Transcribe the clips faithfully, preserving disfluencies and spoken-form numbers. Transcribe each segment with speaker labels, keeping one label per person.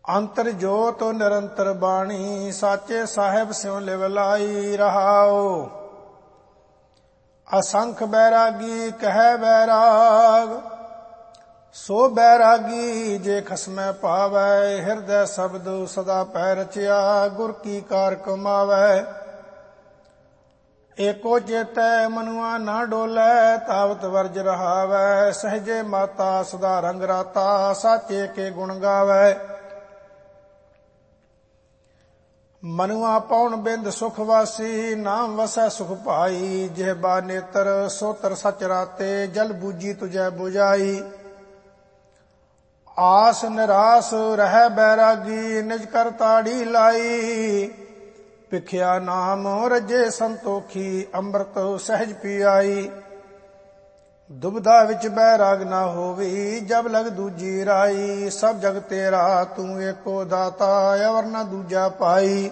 Speaker 1: ਅੰਤਰ ਜੋਤ ਨਿਰੰਤਰ ਬਾਣੀ, ਸਾਚੇ ਸਾਹਿਬ ਸਿਉ ਲਿਵ ਲਾਈ ਰਹਾਓ। ਅਸੰਖ ਬੈਰਾਗੀ ਕਹਿ ਬੈਰਾਗ, ਸੋ ਬੈਰਾਗੀ ਜੇ ਖਸਮੈ ਪਾਵੈ। ਹਿਰਦੈ ਸ਼ਬਦ ਸਦਾ ਪੈ ਰਚਿਆ, ਗੁਰ ਕੀ ਕਾਰ ਕਮਾਵੈ। ਏਕੋ ਚੇਤੈ ਮਨੁਆ ਨਾ ਡੋਲੈ, ਤਾਵਤ ਵਰਜ ਰਹਾਵੈ। ਸਹਜੇ ਮਾਤਾ ਸਦਾ ਰੰਗ ਰਾਤਾ, ਸਾਚੇ ਕੇ ਗੁਣ ਗਾਵੈ। ਮਨੁਆ ਪਉਣ ਬਿੰਦ ਸੁਖ ਵਾਸੀ, ਨਾਮ ਵਸੈ ਸੁਖ ਭਾਈ। ਜਿਹਬਾ ਨੇਤਰ ਸੋਤਰ ਸਚ ਰਾਤੇ, ਜਲ ਬੂਜੀ ਤੁਝੈ ਬੁਝਾਈ। ਆਸ ਨਿਰਾਸ ਰਹਿ ਬੈਰਾਗੀ, ਨਿਜ ਕਰ ਤਾੜੀ ਲਾਈ। ਭਿਖਿਆ ਨਾਮ ਰਜੇ ਸੰਤੋਖੀ, ਅੰਮ੍ਰਿਤ ਸਹਿਜ ਪੀਆਈ। ਦੁਬਿਧਾ ਵਿੱਚ ਬੈਰਾਗ ਨਾ ਹੋਵੀ, ਜਬ ਲਗ ਦੂਜੀ ਰਾਈ। ਸਭ ਜਗ ਤੇਰਾ ਤੂੰ ਏਕੋ ਦਾਤਾ, ਅਵਰ ਨਾ ਦੂਜਾ ਪਾਈ।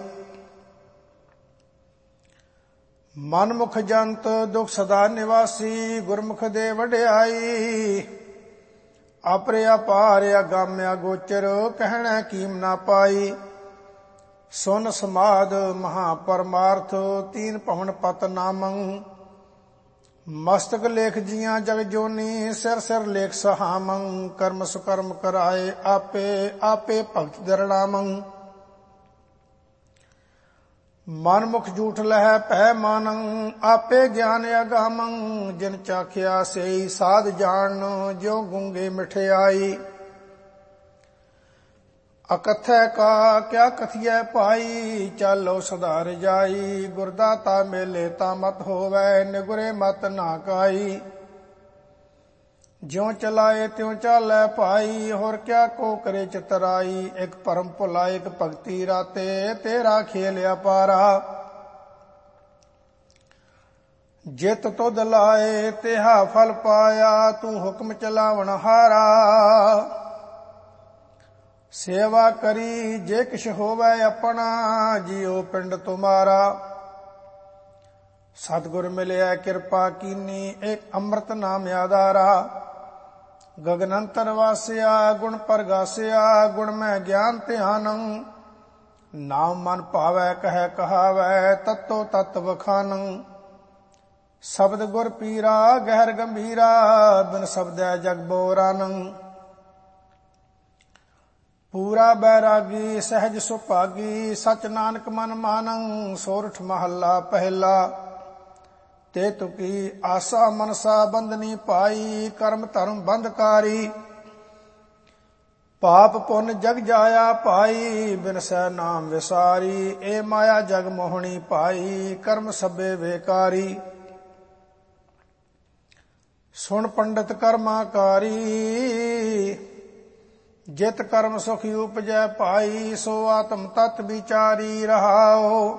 Speaker 1: ਮਨਮੁਖ ਜੰਤ ਦੁਖ ਸਦਾ ਨਿਵਾਸੀ, ਗੁਰਮੁਖ ਦੇ ਵਡਿਆਈ। ਆਪਰੇ ਅਪਾਰ ਅਗਾਮਿਆ ਗੋਚਰ, ਕਹਿਣਾ ਕੀਮ ਨਾ ਪਾਈ। ਸੁਨ ਸਮਾਦ ਮਹਾ ਪਰਮਾਰਥ, ਤੀਨ ਭਵਨ ਪਤ ਨਾਮੰ। ਮਸਤਕ ਲੇਖ ਜੀਆਂ ਜਗ ਜੋਨੀ, ਸਿਰ ਸਿਰ ਲੇਖ ਸਹਾਮੰ। ਕਰਮ ਸੁਕਰਮ ਕਰਾਏ ਆਪੇ, ਆਪੇ ਭਗਤ ਦਰੜਾਮੰ। ਮਨ ਮੁਖ ਝੂਠ ਲਹਿ ਭੈ ਮਾਨੰ, ਆਪੇ ਗਿਆਨ ਅਗਾਮੰ। ਜਿਨ ਚਾਖਿਆ ਸੇਈ ਸਾਧ ਜਾਣ, ਜਿਉ ਗੁੰਗੇ ਮਿਠਿਆਈ। ਅਕਥੈ ਕਾ ਕਿਆ ਕਥੀਐ ਭਾਈ, ਚਾਲੋ ਸਦਾ ਰਜਾਈ। ਗੁਰਦਾਤਾ ਮੇਲੇ ਤਾ ਮਤ ਹੋਵੈ, ਨਿਗੁਰੇ ਮਤ ਨਾ ਕਾਈ। ਜਿਉ ਚਲਾਏ ਤਿਉ ਚਾਲੈ ਭਾਈ, ਹੋਰ ਕਿਆ ਕੋ ਕਰੇ ਚਤਰਾਈ। ਇਕ ਭਰਮ ਭੁਲਾ ਇਕ ਭਗਤੀ ਰਾਤੇ, ਤੇਰਾ ਖੇਲ ਅਪਾਰਾ। ਜਿਤ ਤੁਧ ਲਾਏ ਤਿਹਾ ਫਲ ਪਾਇਆ, ਤੂੰ ਹੁਕਮ ਚਲਾਵਣ ਹਾਰਾ। ਸੇਵਾ ਕਰੀ ਜੇ ਕਿਛ ਹੋਵੈ ਆਪਣਾ, ਜਿਉ ਪਿੰਡ ਤੁਮਾਰਾ। ਸਤਿਗੁਰ ਮਿਲਿਆ ਕਿਰਪਾ ਕੀਨੀ, ਇੱਕ ਅੰਮ੍ਰਿਤ ਨਾਮ ਆਧਾਰਾ। ਗਗਨ ਅੰਤਰ ਵਾਸਿਆ ਗੁਣ ਪਰਗਾਸਿਆ, ਗੁਣ ਮੈਂ ਗਿਆਨ ਧਿਆਨੰ। ਨਾਮ ਮਨ ਭਾਵੈ ਕਹਿ ਕਹਾਵੈ, ਤਤੋ ਤਤ ਵਖਾਨੰ। ਸ਼ਬਦ ਗੁਰ ਪੀਰਾ ਗਹਿਰ ਗੰਭੀਰਾ, ਬਿਨ ਸ਼ਬਦੈ ਜਗ ਬੋਰਾਨੰ। ਪੂਰਾ ਬੈਰਾਗੀ ਸਹਿਜ ਸੁਭਾਗੀ, ਸਚ ਨਾਨਕ ਮਨ ਮਾਨੰ। ਸੋਰਠ ਮਹੱਲਾ ਪਹਿਲਾ। ਤੇ ਤੁਕੀ ਆਸਾ ਮਨਸਾ ਬੰਧਨੀ ਪਾਈ, ਕਰਮ ਧਰਮ ਬੰਧਕਾਰੀ। ਪਾਪ ਪੁੰਨ ਜਗ ਜਾਇਆ ਭਾਈ, ਬਿਨਸੈ ਨਾਮ ਵਿਸਾਰੀ। ਇਹ ਮਾਇਆ ਜਗ ਮੋਹਣੀ ਭਾਈ, ਕਰਮ ਸਭੇ ਬੇਕਾਰੀ। ਸੁਣ ਪੰਡਿਤ ਕਰਮਾਕਾਰੀ, ਜਿਤ ਕਰਮ ਸੁਖੀ ਉਪਜੈ ਭਾਈ। ਸੋ ਆਤਮ ਤਤ ਵਿਚਾਰੀ ਰਹਾਓ।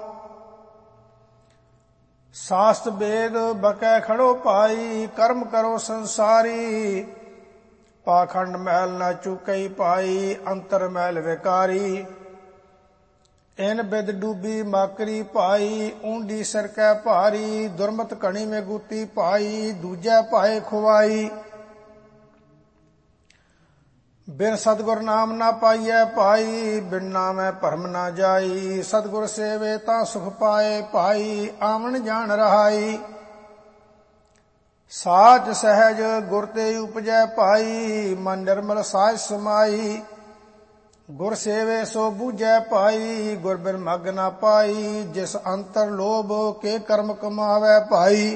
Speaker 1: ਸਾਸਤ ਵੇਦ ਬਕੈ ਖੜੋ ਭਾਈ, ਕਰਮ ਕਰੋ ਸੰਸਾਰੀ। ਪਾਖੰਡ ਮੈਲ ਨਾ ਚੁਕਈ ਭਾਈ, ਅੰਤਰ ਮੈਲ ਵਿਕਾਰੀ। ਇਨ ਬਿਦ ਡੂਬੀ ਮਾਕਰੀ ਭਾਈ, ਊਂਡੀ ਸਿਰ ਕੈ ਭਾਰੀ। ਦੁਰਮਤ ਘਣੀ ਮੇ ਗੂਤੀ ਭਾਈ, ਦੂਜੈ ਭਾਏ ਖੁਆਈ। ਬਿਨ ਸਤਿਗੁਰ ਨਾਮ ਨਾ ਪਾਈਐ ਭਾਈ, ਬਿਨ ਨਾਮੈ ਭਰਮ ਨਾ ਜਾਈ। ਸਤਿਗੁਰ ਸੇਵੇ ਤਾਂ ਸੁਖ ਪਾਏ ਭਾਈ, ਆਵਣ ਜਾਣ ਰਹਾਈ। ਸਾਚ ਸਹਿਜ ਗੁਰ ਤੇ ਉਪਜੈ ਭਾਈ, ਮਨ ਨਿਰਮਲ ਸਾਜ ਸਮਾਈ। ਗੁਰ ਸੇਵੇ ਸੋ ਬੂਝੈ ਭਾਈ, ਗੁਰ ਬਿਨ ਮਗ ਨਾ ਪਾਈ। ਜਿਸ ਅੰਤਰ ਲੋਭ ਕੇ ਕਰਮ ਕਮਾਵੈ ਭਾਈ।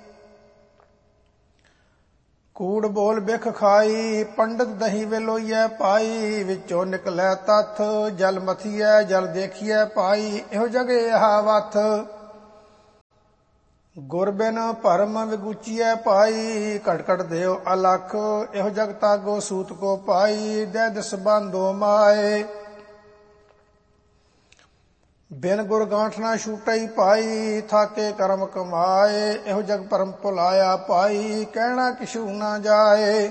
Speaker 1: ਕੂੜ ਬੋਲ ਬਿਖ ਖਾਈ, ਪੰਡਤ ਦਹੀਂ ਵੇਲੋਈਐ ਭਾਈ। ਵਿੱਚੋਂ ਨਿਕਲੈ ਤੱਥ, ਜਲ ਮਥੀਐ ਜਲ ਦੇਖੀਐ ਭਾਈ। ਇਹੋ ਜਗ ਏਹਾ ਵਥ, ਗੁਰ ਬਿਨ ਭਰਮ ਵਿਗੂਚੀਐ ਭਾਈ। ਘਟ ਘਟ ਦੇਵ ਅਲਖ, ਇਹੋ ਜਗ ਤਾਗੋ ਸੂਤ ਕੋ ਪਾਈ। ਦੈ ਦਿਸ ਬੰਧੋ ਮਾਏ, ਬਿਨ ਗੁਰ ਗਾਂਠ ਨਾ ਛੂਟਈ ਭਾਈ। ਥਾਕੇ ਕਰਮ ਕਮਾਏ, ਇਹੋ ਜਗ ਭਰਮ ਭੁਲਾਇਆ ਭਾਈ। ਕਹਿਣਾ ਕਿਛੂ ਨਾ ਜਾਏ।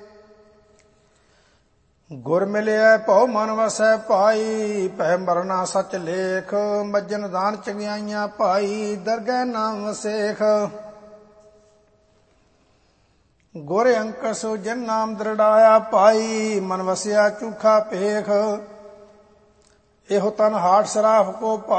Speaker 1: ਗੁਰ ਮਿਲਿਆ ਭਉ ਮਨ ਵਸੈ ਭਾਈ। ਭੈ ਮਰਨਾ ਸਚ ਲੇਖ, ਮੱਜਨ ਦਾਨ ਚੰਗਿਆਈਆਂ ਭਾਈ। ਦਰਗਹਿ ਨਾਮ ਸੇਖ, ਗੁਰ ਅੰਕਸ ਜਿਨ ਨਾਮ ਦ੍ਰਿੜਾਇਆ ਭਾਈ। ਮਨ ਵਸਿਆ ਝੂਠਾ ਭੇਖ, ਇਹੋ ਤਨ ਹਾਟ ਸਰਾਫ ਕੋ